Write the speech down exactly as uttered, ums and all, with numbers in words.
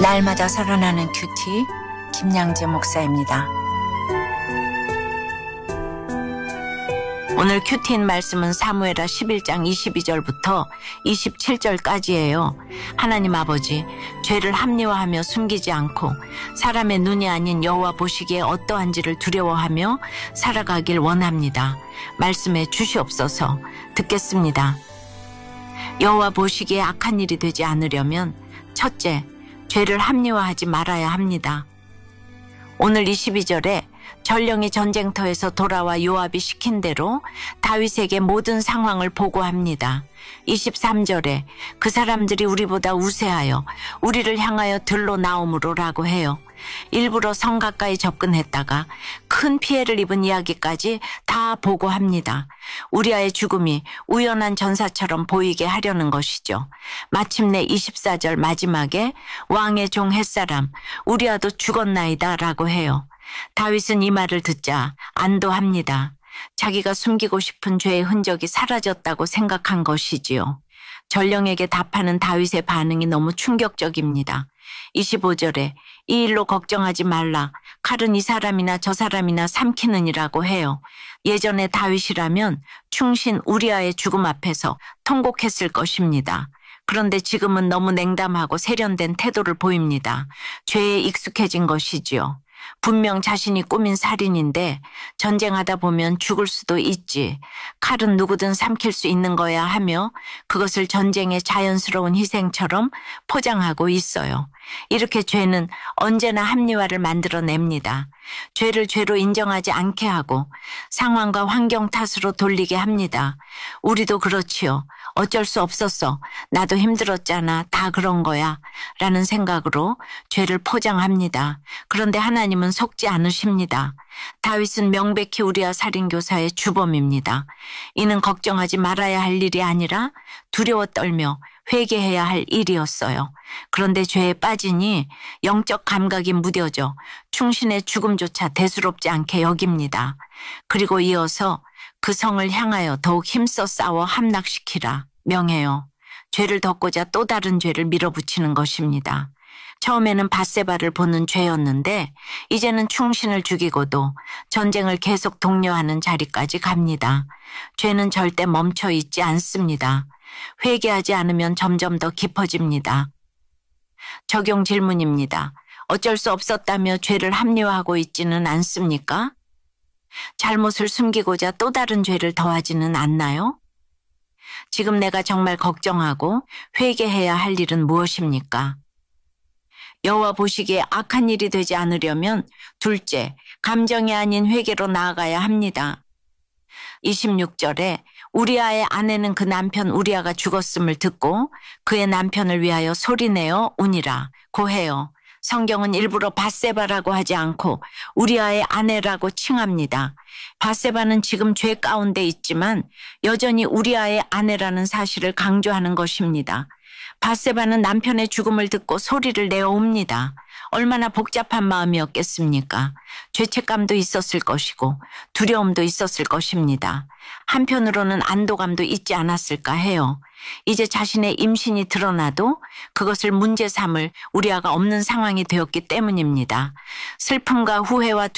날마다 살아나는 큐티 김양재 목사입니다. 오늘 큐티인 말씀은 사무엘하 십일 장 이십이 절부터 이십칠 절까지예요. 하나님 아버지, 죄를 합리화하며 숨기지 않고 사람의 눈이 아닌 여호와 보시기에 어떠한지를 두려워하며 살아가길 원합니다. 말씀해 주시옵소서. 듣겠습니다. 여호와 보시기에 악한 일이 되지 않으려면 첫째, 죄를 합리화하지 말아야 합니다. 오늘 이십이 절에 전령이 전쟁터에서 돌아와 요압이 시킨 대로 다윗에게 모든 상황을 보고합니다. 이십삼 절에 그 사람들이 우리보다 우세하여 우리를 향하여 들로 나옴으로라고 해요. 일부러 성 가까이 접근했다가 큰 피해를 입은 이야기까지 다 보고합니다. 우리아의 죽음이 우연한 전사처럼 보이게 하려는 것이죠. 마침내 이십사 절 마지막에 왕의 종 햇사람 우리아도 죽었나이다 라고 해요. 다윗은 이 말을 듣자 안도합니다. 자기가 숨기고 싶은 죄의 흔적이 사라졌다고 생각한 것이지요. 전령에게 답하는 다윗의 반응이 너무 충격적입니다. 이십오 절에 이 일로 걱정하지 말라. 칼은 이 사람이나 저 사람이나 삼키느니라고 해요. 예전에 다윗이라면 충신 우리아의 죽음 앞에서 통곡했을 것입니다. 그런데 지금은 너무 냉담하고 세련된 태도를 보입니다. 죄에 익숙해진 것이지요. 분명 자신이 꾸민 살인인데 전쟁하다 보면 죽을 수도 있지. 칼은 누구든 삼킬 수 있는 거야 하며 그것을 전쟁의 자연스러운 희생처럼 포장하고 있어요. 이렇게 죄는 언제나 합리화를 만들어냅니다. 죄를 죄로 인정하지 않게 하고 상황과 환경 탓으로 돌리게 합니다. 우리도 그렇지요. 어쩔 수 없었어. 나도 힘들었잖아. 다 그런 거야. 라는 생각으로 죄를 포장합니다. 그런데 하나님은 속지 않으십니다. 다윗은 명백히 우리아 살인교사의 주범입니다. 이는 걱정하지 말아야 할 일이 아니라 두려워 떨며 회개해야 할 일이었어요. 그런데 죄에 빠지니 영적 감각이 무뎌져 충신의 죽음조차 대수롭지 않게 여깁니다. 그리고 이어서 그 성을 향하여 더욱 힘써 싸워 함락시키라 명해요. 죄를 덮고자 또 다른 죄를 밀어붙이는 것입니다. 처음에는 밧세바를 보는 죄였는데 이제는 충신을 죽이고도 전쟁을 계속 독려하는 자리까지 갑니다. 죄는 절대 멈춰 있지 않습니다. 회개하지 않으면 점점 더 깊어집니다. 적용 질문입니다. 어쩔 수 없었다며 죄를 합리화하고 있지는 않습니까? 잘못을 숨기고자 또 다른 죄를 더하지는 않나요? 지금 내가 정말 걱정하고 회개해야 할 일은 무엇입니까? 여호와 보시기에 악한 일이 되지 않으려면 둘째, 감정이 아닌 회개로 나아가야 합니다. 이십육 절에 우리아의 아내는 그 남편 우리아가 죽었음을 듣고 그의 남편을 위하여 소리내어 우니라 고해요. 성경은 일부러 밧세바라고 하지 않고 우리아의 아내라고 칭합니다. 밧세바는 지금 죄 가운데 있지만 여전히 우리아의 아내라는 사실을 강조하는 것입니다. 밧세바는 남편의 죽음을 듣고 소리를 내어옵니다. 얼마나 복잡한 마음이었겠습니까? 죄책감도 있었을 것이고 두려움도 있었을 것입니다. 한편으로는 안도감도 있지 않았을까 해요. 이제 자신의 임신이 드러나도 그것을 문제 삼을 우리아가 없는 상황이 되었기 때문입니다. 슬픔과 후회와